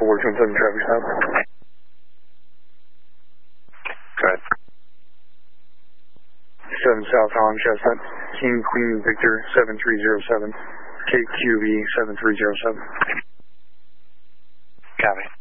Working 7 traffic stop. Go ahead. 7 South Holland Chestnut, King Queen Victor 7307, KQB 7307. Copy.